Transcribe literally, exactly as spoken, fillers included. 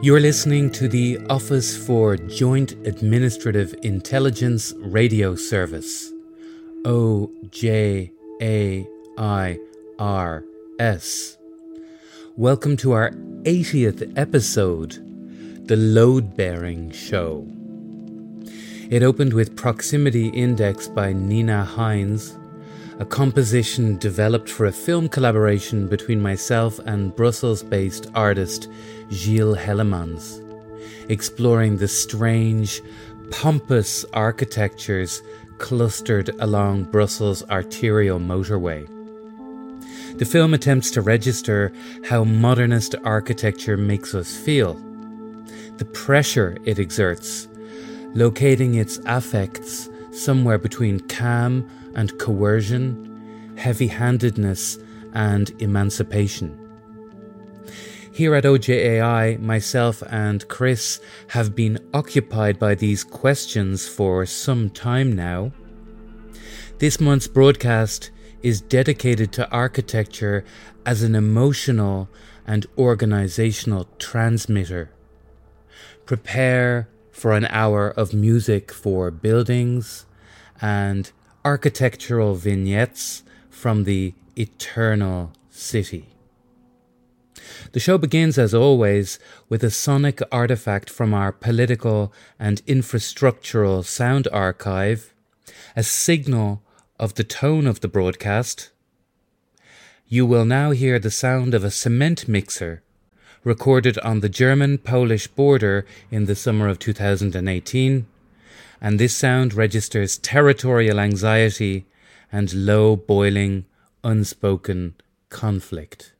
You're listening to the Office for Joint Administrative Intelligence Radio Service, O J A I R S. Welcome to our eightieth episode, The Load-Bearing Show. It opened with Proximity Index by Nina Hines, a composition developed for a film collaboration between myself and Brussels-based artist Gilles Hellemans, exploring the strange, pompous architectures clustered along Brussels' arterial motorway. The film attempts to register how modernist architecture makes us feel, the pressure it exerts, locating its affects somewhere between calm and coercion, heavy-handedness and emancipation. Here at O J A I, myself and Chris have been occupied by these questions for some time now. This month's broadcast is dedicated to architecture as an emotional and organizational transmitter. Prepare for an hour of music for buildings and architectural vignettes from the eternal city. The show begins, as always, with a sonic artifact from our political and infrastructural sound archive, a signal of the tone of the broadcast. You will now hear the sound of a cement mixer recorded on the German-Polish border in the summer of two thousand eighteen, and this sound registers territorial anxiety and low-boiling, unspoken conflict.